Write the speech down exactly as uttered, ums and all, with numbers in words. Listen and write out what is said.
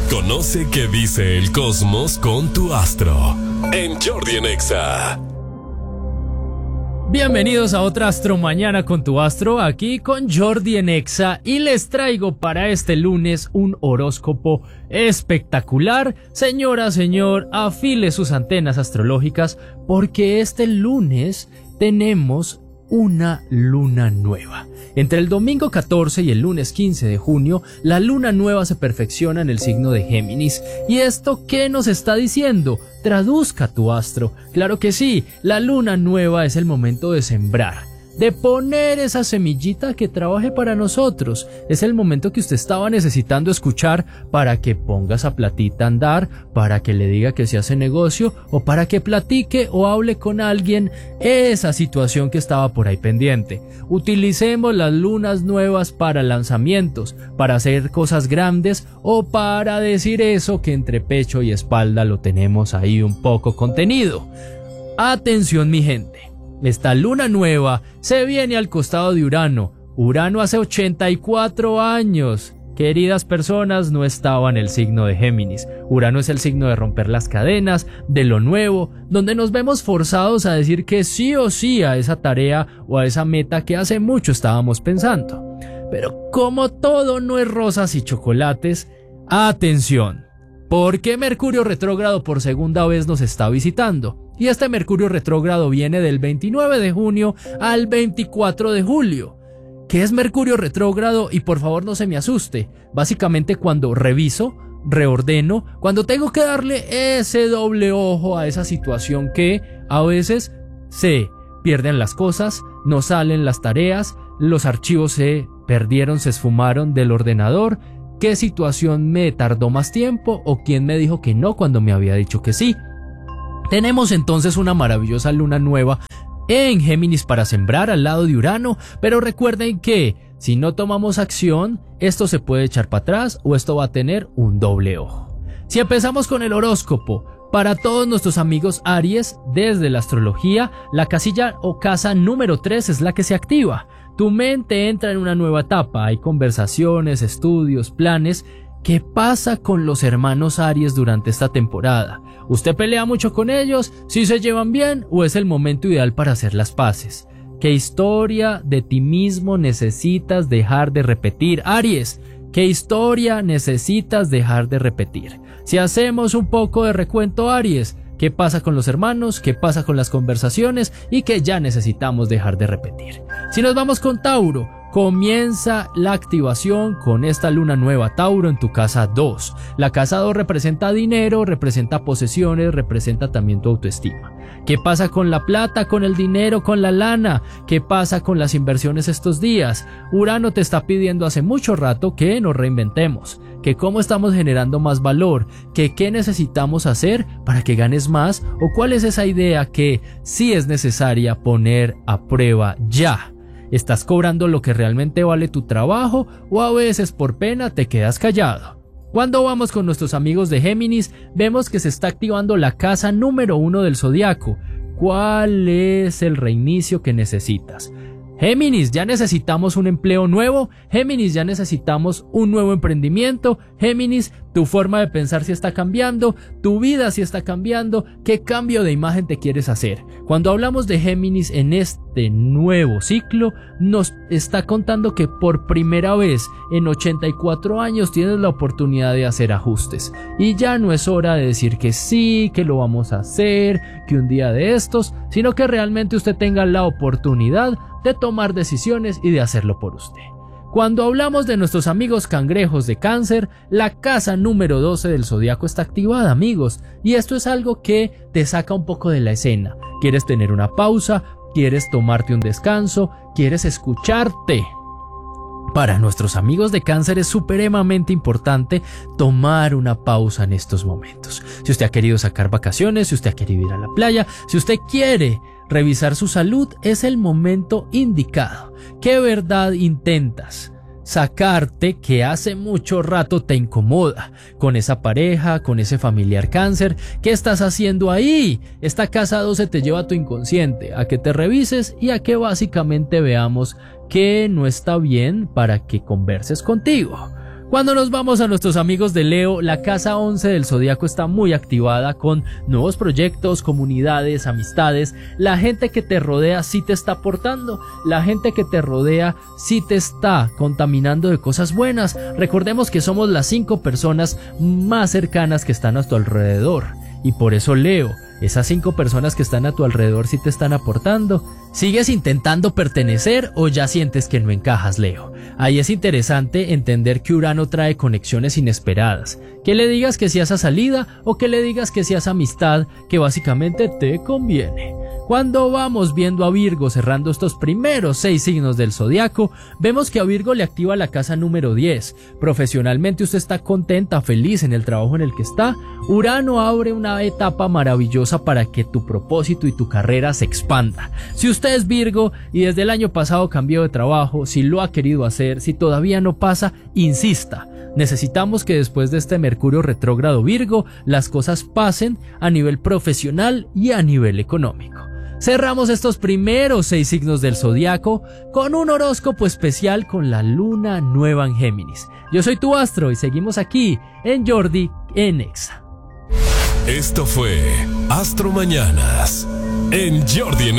Conoce qué dice el cosmos con tu astro en Jordi en Exa. Bienvenidos a otra Astro Mañana con tu astro, aquí con Jordi en Exa, y les traigo para este lunes un horóscopo espectacular. Señora, señor, afile sus antenas astrológicas porque este lunes tenemos una luna nueva. Entre el domingo catorce y el lunes quince de junio, la luna nueva se perfecciona en el signo de Géminis. ¿Y esto qué nos está diciendo? Traduzca tu astro. Claro que sí, la luna nueva es el momento de sembrar, de poner esa semillita que trabaje para nosotros. Es el momento que usted estaba necesitando escuchar para que ponga esa platita a andar, para que le diga que se hace negocio o para que platique o hable con alguien esa situación que estaba por ahí pendiente. Utilicemos las lunas nuevas para lanzamientos, para hacer cosas grandes o para decir eso que entre pecho y espalda lo tenemos ahí un poco contenido. Atención, mi gente. Esta luna nueva se viene al costado de Urano. Urano hace ochenta y cuatro años, queridas personas, no estaba en el signo de Géminis. Urano es el signo de romper las cadenas, de lo nuevo, donde nos vemos forzados a decir que sí o sí a esa tarea o a esa meta que hace mucho estábamos pensando. Pero como todo no es rosas y chocolates, atención, porque Mercurio retrógrado por segunda vez nos está visitando. Y este Mercurio retrógrado viene del veintinueve de junio al veinticuatro de julio. ¿Qué es Mercurio retrógrado? Y por favor no se me asuste. Básicamente cuando reviso, reordeno, cuando tengo que darle ese doble ojo a esa situación que a veces se pierden las cosas, no salen las tareas, los archivos se perdieron, se esfumaron del ordenador. ¿Qué situación me tardó más tiempo? ¿O quién me dijo que no cuando me había dicho que sí? Tenemos entonces una maravillosa luna nueva en Géminis para sembrar al lado de Urano, pero recuerden que si no tomamos acción, esto se puede echar para atrás o esto va a tener un doble ojo. Si empezamos con el horóscopo, para todos nuestros amigos Aries, desde la astrología, la casilla o casa número tres es la que se activa. Tu mente entra en una nueva etapa, hay conversaciones, estudios, planes. ¿Qué pasa con los hermanos Aries durante esta temporada? ¿Usted pelea mucho con ellos? ¿Sí se llevan bien o es el momento ideal para hacer las paces? ¿Qué historia de ti mismo necesitas dejar de repetir, Aries? ¿Qué historia necesitas dejar de repetir? Si hacemos un poco de recuento, Aries, ¿qué pasa con los hermanos? ¿Qué pasa con las conversaciones? Y que ya necesitamos dejar de repetir. Si nos vamos con Tauro, comienza la activación con esta luna nueva, Tauro, en tu casa dos. La casa dos representa dinero, representa posesiones, representa también tu autoestima. ¿Qué pasa con la plata, con el dinero, con la lana? ¿Qué pasa con las inversiones estos días? Urano te está pidiendo hace mucho rato que nos reinventemos, que cómo estamos generando más valor, que qué necesitamos hacer para que ganes más o cuál es esa idea que sí es necesaria poner a prueba ya. ¿Estás cobrando lo que realmente vale tu trabajo o a veces por pena te quedas callado? Cuando vamos con nuestros amigos de Géminis, vemos que se está activando la casa número uno del zodiaco. ¿Cuál es el reinicio que necesitas? Géminis, ya necesitamos un empleo nuevo. Géminis, ya necesitamos un nuevo emprendimiento. Géminis, tu forma de pensar sí está cambiando, tu vida sí está cambiando. ¿Qué cambio de imagen te quieres hacer? Cuando hablamos de Géminis en este nuevo ciclo, nos está contando que por primera vez en ochenta y cuatro años tienes la oportunidad de hacer ajustes. Y ya no es hora de decir que sí, que lo vamos a hacer, que un día de estos, sino que realmente usted tenga la oportunidad de tomar decisiones y de hacerlo por usted. Cuando hablamos de nuestros amigos cangrejos de Cáncer, la casa número doce del zodiaco está activada, amigos, y esto es algo que te saca un poco de la escena. ¿Quieres tener una pausa? ¿Quieres tomarte un descanso? ¿Quieres escucharte? Para nuestros amigos de Cáncer es supremamente importante tomar una pausa en estos momentos. Si usted ha querido sacar vacaciones, si usted ha querido ir a la playa, si usted quiere revisar su salud, es el momento indicado. ¿Qué verdad intentas sacarte que hace mucho rato te incomoda? Con esa pareja, con ese familiar Cáncer, ¿qué estás haciendo ahí? Esta casa doce te lleva a tu inconsciente, a que te revises y a que básicamente veamos que no está bien para que converses contigo. Cuando nos vamos a nuestros amigos de Leo, la casa once del zodiaco está muy activada con nuevos proyectos, comunidades, amistades. La gente que te rodea sí te está aportando, la gente que te rodea sí te está contaminando de cosas buenas. Recordemos que somos las cinco personas más cercanas que están a tu alrededor. Y por eso, Leo, esas cinco personas que están a tu alrededor sí te están aportando. ¿Sigues intentando pertenecer o ya sientes que no encajas, Leo? Ahí es interesante entender que Urano trae conexiones inesperadas. Que le digas que sí a esa salida o que le digas que sí a esa amistad que básicamente te conviene. Cuando vamos viendo a Virgo cerrando estos primeros seis signos del zodiaco, vemos que a Virgo le activa la casa número diez. Profesionalmente usted está contenta, feliz en el trabajo en el que está. Urano abre una etapa maravillosa para que tu propósito y tu carrera se expanda. Si usted es Virgo y desde el año pasado cambió de trabajo, si lo ha querido hacer, si todavía no pasa, insista. Necesitamos que después de este Mercurio retrógrado Virgo, las cosas pasen a nivel profesional y a nivel económico. Cerramos estos primeros seis signos del zodiaco con un horóscopo especial con la luna nueva en Géminis. Yo soy tu astro y seguimos aquí en Jordi en Exa. Esto fue Astro Mañanas en Jordi en